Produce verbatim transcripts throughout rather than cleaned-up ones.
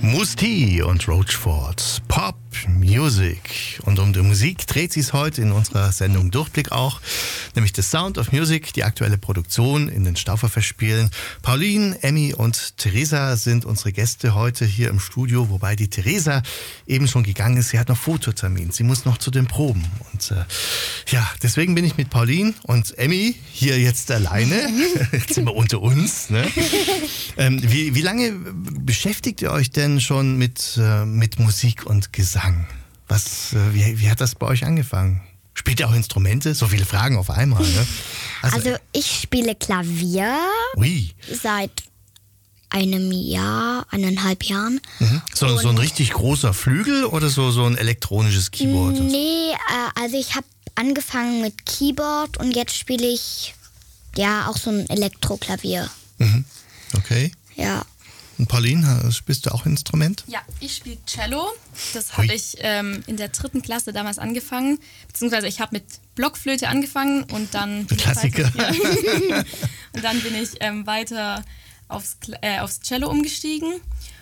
Mousse-T und Roachford, Pop Music. Und um die Musik dreht sich es heute in unserer Sendung Durchblick auch, nämlich The Sound of Music, die aktuelle Produktion in den Stauferfestspielen. Pauline, Emmy und Theresa sind unsere Gäste heute hier im Studio, wobei die Theresa eben schon gegangen ist. Sie hat noch Fototermin, sie muss noch zu den Proben. Und äh, ja, deswegen bin ich mit Pauline und Emmy hier jetzt alleine. Jetzt sind wir unter uns. Ne? Ähm, wie, wie lange beschäftigt ihr euch denn schon mit, äh, mit Musik und Gesang? Was, äh, wie, wie hat das bei euch angefangen? Spielt ihr auch Instrumente? So viele Fragen auf einmal. Ne? Also, also ich spiele Klavier ui. seit einem Jahr, eineinhalb Jahren. Mhm. So, so ein richtig großer Flügel oder so, so ein elektronisches Keyboard? Nee, äh, also ich habe angefangen mit Keyboard und jetzt spiele ich ja auch so ein Elektroklavier. Mhm. Okay. Ja. Und Pauline, spielst du auch ein Instrument? Ja, ich spiele Cello. Das habe ich ähm, in der dritten Klasse damals angefangen. Beziehungsweise ich habe mit Blockflöte angefangen und dann bin Klassiker. Ich weiter, ja. Und dann bin ich ähm, weiter aufs, äh, aufs Cello umgestiegen.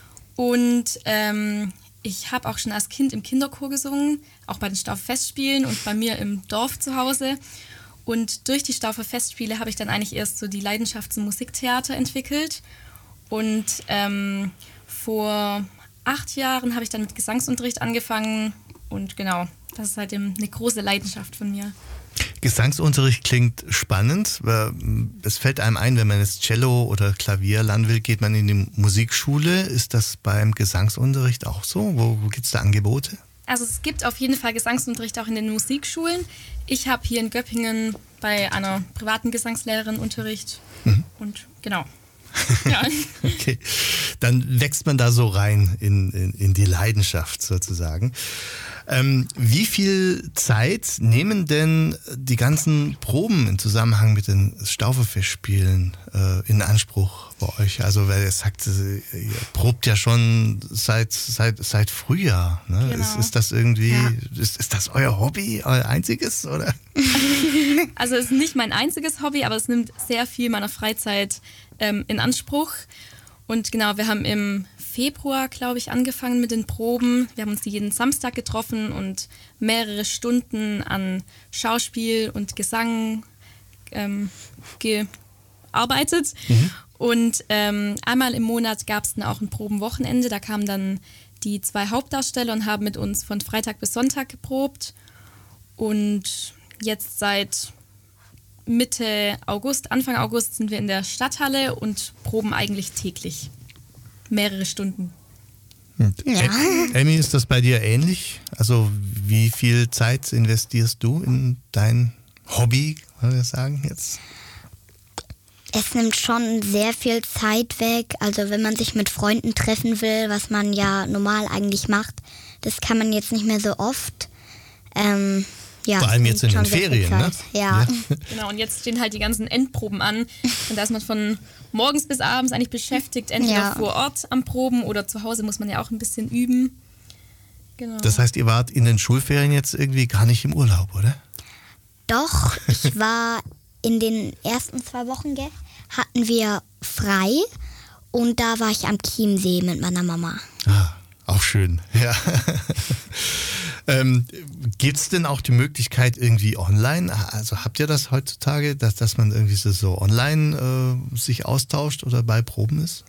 Und ähm, ich habe auch schon als Kind im Kinderchor gesungen, auch bei den Stauferfestspielen und bei mir im Dorf zu Hause. Und durch die Stauferfestspiele habe ich dann eigentlich erst so die Leidenschaft zum Musiktheater entwickelt. Und ähm, vor acht Jahren habe ich dann mit Gesangsunterricht angefangen und genau, das ist seitdem eine große Leidenschaft von mir. Gesangsunterricht klingt spannend. Es fällt einem ein, wenn man jetzt Cello oder Klavier lernen will, geht man in die Musikschule. Ist das beim Gesangsunterricht auch so? Wo, wo gibt es da Angebote? Also es gibt auf jeden Fall Gesangsunterricht auch in den Musikschulen. Ich habe hier in Göppingen bei einer privaten Gesangslehrerin Unterricht mhm. und genau. Ja. Okay, dann wächst man da so rein in, in, in die Leidenschaft sozusagen. Ähm, wie viel Zeit nehmen denn die ganzen Proben im Zusammenhang mit den Stauferfestspielen äh, in Anspruch bei euch? Also weil ihr sagt, ihr probt ja schon seit, seit, seit Frühjahr. Ne? Genau. Ist, ist das irgendwie, ja. ist, ist das euer Hobby, euer einziges? Oder? Also es ist nicht mein einziges Hobby, aber es nimmt sehr viel meiner Freizeit ähm, in Anspruch. Und genau, wir haben im Februar, glaube ich, angefangen mit den Proben. Wir haben uns jeden Samstag getroffen und mehrere Stunden an Schauspiel und Gesang ähm, gearbeitet. Mhm. Und ähm, einmal im Monat gab es dann auch ein Probenwochenende. Da kamen dann die zwei Hauptdarsteller und haben mit uns von Freitag bis Sonntag geprobt. Und jetzt seit Mitte August, Anfang August sind wir in der Stadthalle und proben eigentlich täglich. Mehrere Stunden. Ja. Emmy, ist das bei dir ähnlich? Also wie viel Zeit investierst du in dein Hobby, wollen wir sagen jetzt? Es nimmt schon sehr viel Zeit weg. Also wenn man sich mit Freunden treffen will, was man ja normal eigentlich macht, das kann man jetzt nicht mehr so oft. Ähm, ja, Vor allem jetzt in den Ferien, ne? Ja. ja. Genau, und jetzt stehen halt die ganzen Endproben an. Und da ist man von morgens bis abends eigentlich beschäftigt, entweder ja. vor Ort am Proben oder zu Hause muss man ja auch ein bisschen üben. Genau. Das heißt, ihr wart in den Schulferien jetzt irgendwie gar nicht im Urlaub, oder? Doch, ich war in den ersten zwei Wochen, gell, hatten wir frei und da war ich am Chiemsee mit meiner Mama. Ah, auch schön, ja. ähm, gibt es denn auch die Möglichkeit irgendwie online, also habt ihr das heutzutage, dass, dass man irgendwie so, so online äh, sich austauscht oder bei Proben ist?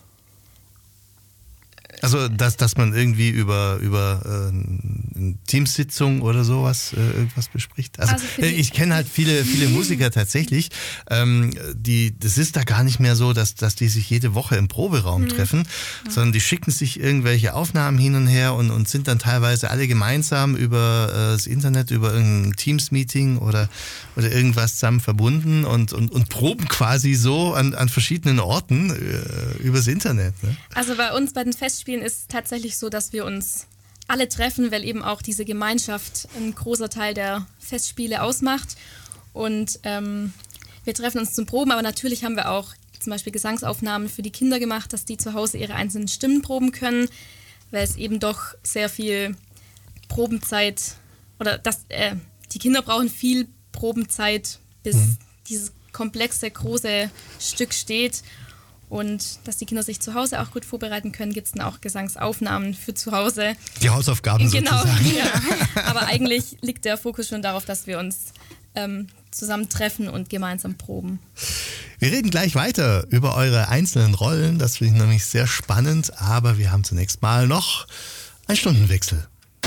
Also, dass, dass man irgendwie über, über äh, eine Teamsitzung oder sowas äh, irgendwas bespricht. Also, Also äh, ich kenne halt viele, viele Musiker tatsächlich, ähm, die, das ist da gar nicht mehr so, dass, dass die sich jede Woche im Proberaum mhm. treffen, ja. sondern die schicken sich irgendwelche Aufnahmen hin und her und, und sind dann teilweise alle gemeinsam über äh, das Internet, über irgendein Teams-Meeting oder, oder irgendwas zusammen verbunden und, und, und proben quasi so an, an verschiedenen Orten äh, übers Internet. Ne? Also bei uns bei den Festspielen ist es tatsächlich so, dass wir uns alle treffen, weil eben auch diese Gemeinschaft ein großer Teil der Festspiele ausmacht. Und ähm, wir treffen uns zum Proben, aber natürlich haben wir auch zum Beispiel Gesangsaufnahmen für die Kinder gemacht, dass die zu Hause ihre einzelnen Stimmen proben können, weil es eben doch sehr viel Probenzeit oder dass äh, die Kinder brauchen viel Probenzeit, bis mhm. dieses komplexe, große Stück steht. Und dass die Kinder sich zu Hause auch gut vorbereiten können, gibt es dann auch Gesangsaufnahmen für zu Hause. Die Hausaufgaben genau, sozusagen. Ja. Aber eigentlich liegt der Fokus schon darauf, dass wir uns ähm, zusammentreffen und gemeinsam proben. Wir reden gleich weiter über eure einzelnen Rollen. Das finde ich nämlich sehr spannend. Aber wir haben zunächst mal noch einen Stundenwechsel.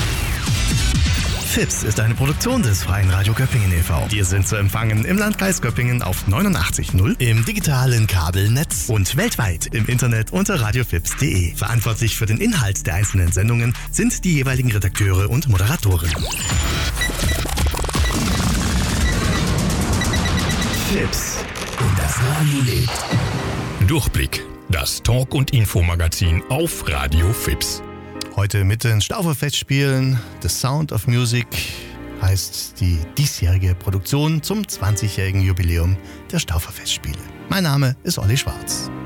Fips ist eine Produktion des Freien Radio Göppingen e V Wir sind zu empfangen im Landkreis Göppingen auf neunundachtzig Komma null, im digitalen Kabelnetz und weltweit im Internet unter radiofips punkt de. Verantwortlich für den Inhalt der einzelnen Sendungen sind die jeweiligen Redakteure und Moderatoren. Fips und das Radio lebt. Durchblick, das Talk- und Infomagazin auf Radio Fips. Heute mit den Stauferfestspielen The Sound of Music heißt die diesjährige Produktion zum zwanzigjährigen Jubiläum der Stauferfestspiele. Mein Name ist Olli Schwarz.